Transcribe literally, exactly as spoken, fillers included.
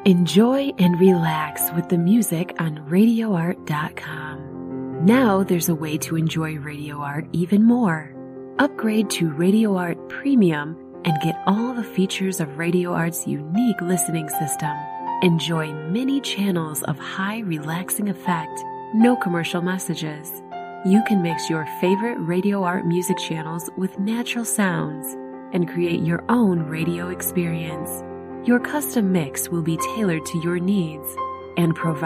Enjoy and relax with the music on radio art dot com. Now there's a way to enjoy Radio Art even more. Upgrade to Radio Art Premium and get all the features of Radio Art's unique listening system. Enjoy many channels of high relaxing effect, no commercial messages. You can mix your favorite Radio Art music channels with natural sounds and create your own radio experience. Your custom mix will be tailored to your needs and provide